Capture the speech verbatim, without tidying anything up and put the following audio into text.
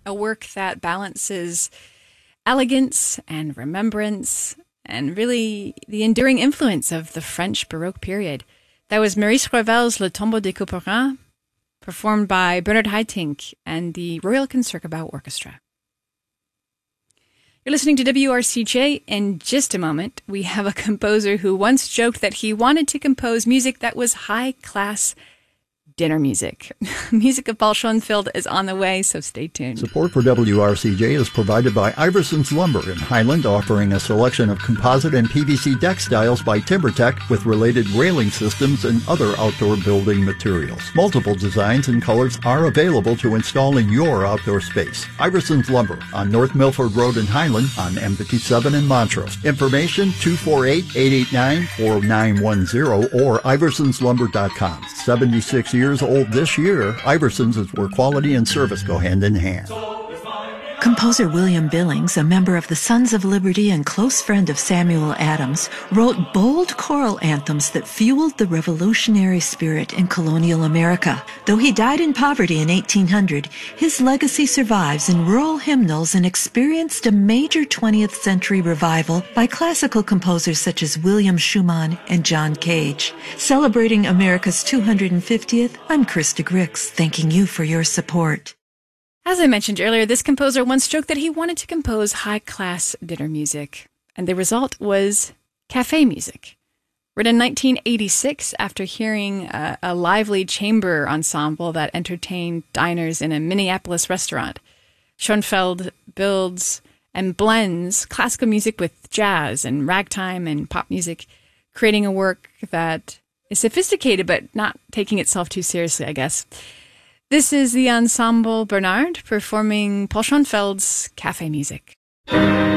a work that balances elegance and remembrance and really the enduring influence of the French Baroque period. That was Maurice Ravel's Le Tombeau des Couperins, performed by Bernard Haitink and the Royal Concertgebouw Orchestra. You're listening to W R C J. In just a moment, we have a composer who once joked that he wanted to compose music that was high-class dinner music. Music of Paul Schoenfeld is on the way, so stay tuned. Support for W R C J is provided by Iverson's Lumber in Highland, offering a selection of composite and P V C deck styles by TimberTech with related railing systems and other outdoor building materials. Multiple designs and colors are available to install in your outdoor space. Iverson's Lumber on North Milford Road in Highland, on M fifty-seven in Montrose. Information two four eight, eight eight nine, four nine one zero or iversons lumber dot com. seventy-six years years old this year, Iversons is where quality and service go hand in hand. Composer William Billings, a member of the Sons of Liberty and close friend of Samuel Adams, wrote bold choral anthems that fueled the revolutionary spirit in colonial America. Though he died in poverty in eighteen hundred, his legacy survives in rural hymnals and experienced a major twentieth century revival by classical composers such as William Schumann and John Cage. Celebrating America's two hundred fiftieth, I'm Krista Grix, thanking you for your support. As I mentioned earlier, this composer once joked that he wanted to compose high-class dinner music, and the result was cafe music. Written in nineteen eighty-six after hearing a, a lively chamber ensemble that entertained diners in a Minneapolis restaurant, Schoenfeld builds and blends classical music with jazz and ragtime and pop music, creating a work that is sophisticated but not taking itself too seriously, I guess. This is the Ensemble Bernard performing Paul Schoenfeld's cafe music.